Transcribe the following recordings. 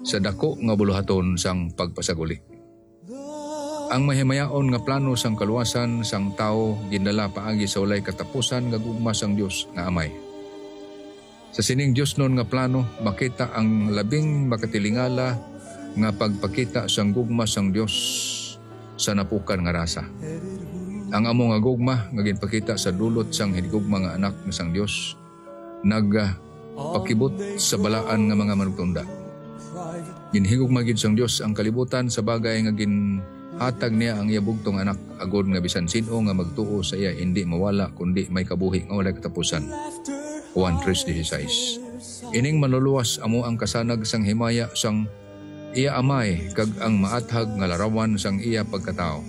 sa dako nga buluhaton sang pagpasaguli. Ang mahimayaon nga plano sang kaluwasan sang tao gindala paagi sa walay katapusan nga gugma sang Dios nga Amay. Sa sining Dios nun nga plano, makita ang labing makatilingala nga pagpakita sang gugma sang Dios sa napukan nga rasa. Ang amo nga gugma nga ginpakita sa dulot sang hinigugma nga anak nga sang Dios nagpakibot sa balaan nga mga manugtunda. Ginhigugma gid sang Dios ang kalibutan sa bagay nga ginhatag niya ang iya bugtong anak agod nga bisan sin-o nga magtuo sa iya hindi mawala kundi may kabuhi nga walay katapusan. Juan 3:16. Ining manluluwas amo ang kasanag sang himaya sang iya Amay kag ang maathag nga larawan sang iya pagkatao.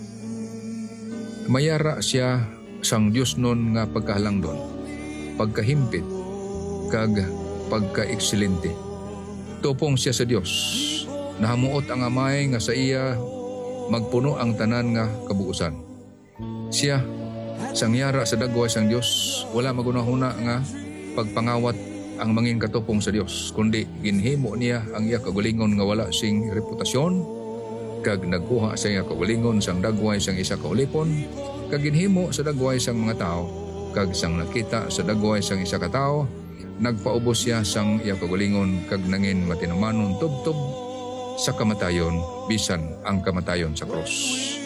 Mayara siya sang Dios nun nga pagkahalangdon, pagkahimpit kag pagka-ekselente. Tupong siya sa Dios. Nahamuot ang Amay nga sa iya magpuno ang tanan nga kabuusan. Siya sang yara sa dagway sang Dios, wala magunahuna nga pagpangawat ang mangin katupong sa Dios, kundi ginhimo niya ang iya kagalingon nga wala sing reputasyon, kag nagkuha sa iya kagalingon sang dagway sang isa ka ulipon, kag ginhimo sa dagway sang mga tao, kag sang nakita sa dagway sang isa ka tao, nagpaubos siya sang iya kagalingon kag nangin matinumanon tubtob sa kamatayon, bisan ang kamatayon sa krus.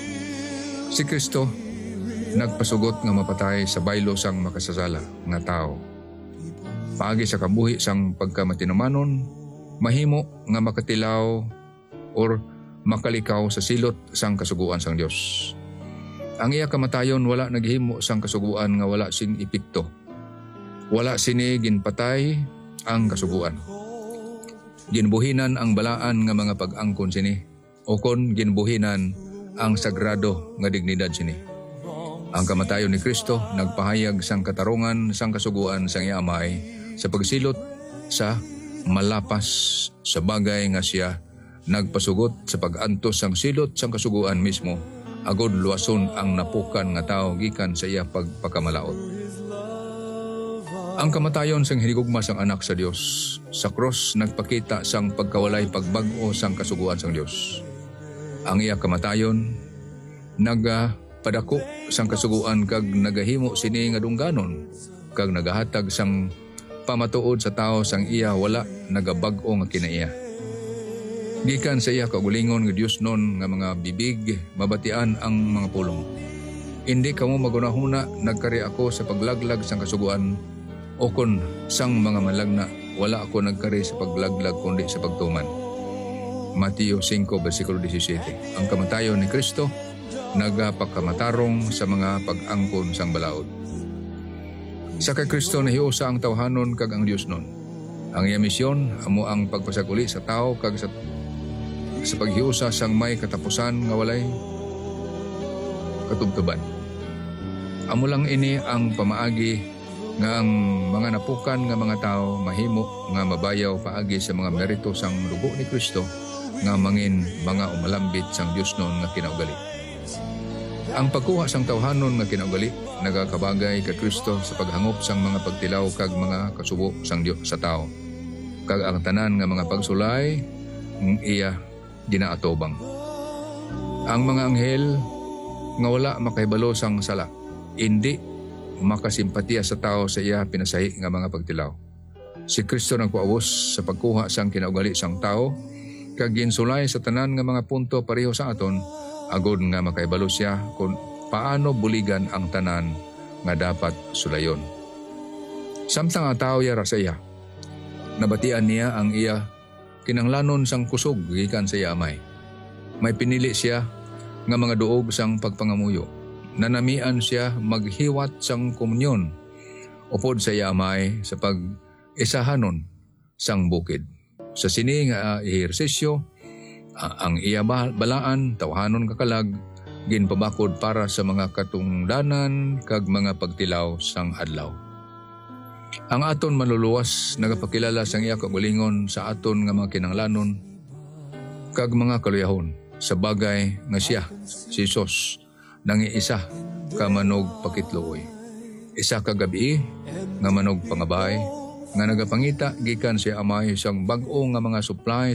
Si Kristo nagpasugot nga mapatay sa baylo sang makasasala nga tao. Paagi sa kabuhi sang pagkamatinumanon, mahimo nga makatilaw or makalikaw sa silot sang kasuguan sang Dios. Ang iya kamatayon wala naghimo sang kasuguan nga wala sing epekto. Wala sini ginpatay ang kasuguan. Ginbuhinan ang balaan nga mga pag-angkon sini, o kon ginbuhinan ang sagrado nga dignidad sini. Ang kamatayon ni Kristo nagpahayag sang katarungan sang kasuguan sang iya Amay sa pagsilot sa malapas sa bagay nga siya nagpasugot sa pag-antos sang silot sang kasuguan mismo agod luwason ang napukan nga tao gikan sa iya pagpakamalaot. Ang kamatayon sang hinigugma sang anak sa Dios sa cross nagpakita sang pagkawalay pagbag-o sang kasuguan sang Dios. Ang iya kamatayon nagapadako sang kasuguan kag nagahimo sini nga dungganon kag nagahatag sang pamatuod sa tao sang iya wala nagabag-o nga kinaiya. Gikan sa iya kagulingon nga Dios nun nga mga bibig mabatian ang mga pulong. Hindi kamo magunahuna nagkari ako sa paglaglag sang kasuguan o kon sang mga malagna wala ako nagkari sa paglaglag kundi sa pagtuman. Mateo 5:17. Ang kamatayon ni Kristo nagapakamatarong sa mga pag-angkon sang balaod. Sa kay Kristo nahiusa ang tawhanon kag ang Dios nun. Ang iya misyon amo ang pagpasaguli sa tao kag sa paghiusa sang may katapusan nga walay katubtuban. Amo lang ini ang pamaagi nga ang mga napukan nga mga tao mahimo nga mabayaw paagi sa mga merito sang dugo ni Kristo nga mangin mga umalambit sang Dios nun nga kinaugali. Ang pagkuha sang tawhanon nga kinaugali nagakabagay kay Kristo sa paghangop sang mga pagtilaw kag mga kasubo sang Dios sa tao. Kag ang tanan nga mga pagsulay iya ginaatobang. Ang mga anghel nga wala makahibalo sang sala, hindi makasimpatiya sa tao sa iya pinasahi nga mga pagtilaw. Si Kristo nagpaubos sa pagkuha sang kinaugali sang tao kag ginsulay sa tanan nga mga punto pareho sa aton agod nga makahibalo siya kung paano buligan ang tanan nga dapat sulayon. Samtang ang tao yara sa iya, nabatian niya ang iya kinanglanon sang kusog gikan sa iya Amay. May pinili siya nga mga duog sang pagpangamuyo. Nanamian siya maghiwat sang komunyon upod sa iya Amay sa pag-isahanon sang bukid. Sa sini nga ehersisyo, ang iya balaan, tawhanon kakalag, ginpabakod para sa mga katungdanan kag mga pagtilaw sang adlaw. Ang aton maluluwas nagapakilala sang iya kagulingon sa aton nga mga kinanglanon kag mga kaluyahon sa bagay nga siya, si Jesus, nangiisa ka manog pakitluoy. Isa ka gabi nga manog pangabay nga nagapangita gikan si Amay sang bag-o nga mga supply